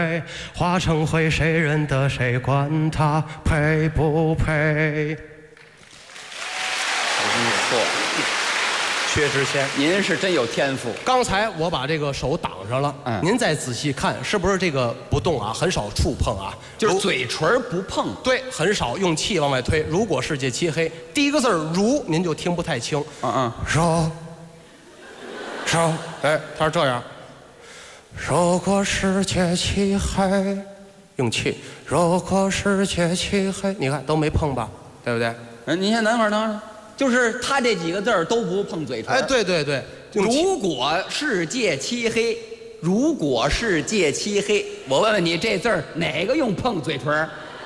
化成灰，谁认得谁？管他配不配？ 错， 薛之谦， 您是真有天赋。 刚才我把这个手挡上了，您再仔细看，是不是这个不动啊？很少触碰啊， 就是嘴唇不碰。 对，很少用气往外推。如果世界漆黑，第一个字如，您就听不太清。手，哎，他是这样。如果世界漆黑，用气。如果世界漆黑，你看都没碰吧，对不对？ 您先等会儿，就是他这几个字都不碰嘴唇。 哎，对对对。 如果世界漆黑，如果世界漆黑，我问问你，这字儿哪个用碰嘴唇？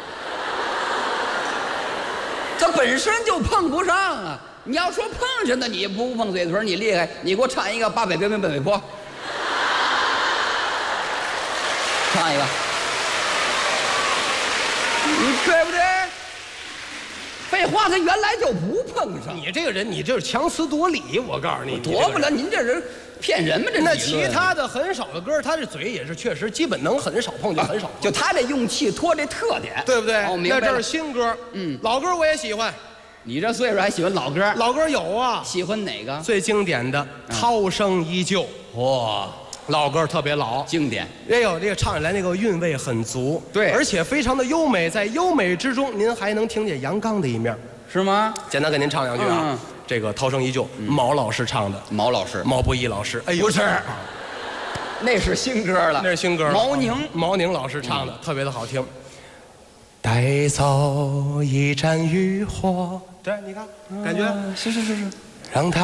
它本身就碰不上啊！你要说碰上的，你不碰嘴唇，你厉害，你给我唱一个《八百标兵奔北坡》。唱一个，你对不对？废话，他原来就不碰上。 你这个人，你这是强词夺理，我告诉你， 夺不了。您这人骗人吗？这那其他的很少的歌，他这嘴也是确实基本能很少碰，就很少碰。 就他这用气拖这特点， 对不对？ 哦，明白了。 那这是新歌，老歌我也喜欢。 你这岁数还喜欢老歌？ 老歌有啊， 喜欢哪个？ 最经典的《涛声依旧》。 哇， 老歌特别老， 经典。 哎呦，这个唱起来那个韵味很足， 对， 而且非常的优美。在优美之中，您还能听见阳刚的一面， 是吗？ 简单给您唱两句啊。这个《涛声依旧》，毛老师唱的。 毛老师， 毛不易老师。哎呦， 不是，那是新歌了， 那是新歌。毛宁老师唱的，特别的好听。带走一盏渔火，对，你看，感觉是， 让它